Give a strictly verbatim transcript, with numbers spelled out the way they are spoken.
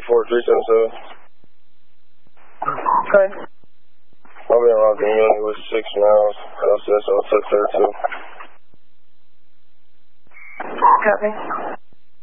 four three seven seven. Okay. I'll be around the unit with six miles. L C S O took thirty-two. Copy.